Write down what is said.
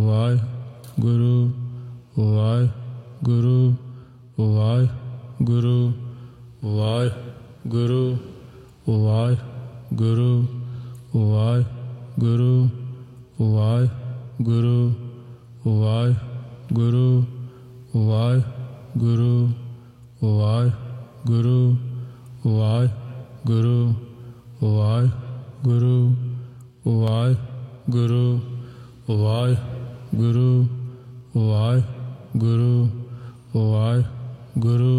Waheguru Waheguru Waheguru Waheguru Waheguru Waheguru Waheguru Waheguru Waheguru Waheguru Waheguru Waheguru Waheguru Waheguru Waheguru Waheguru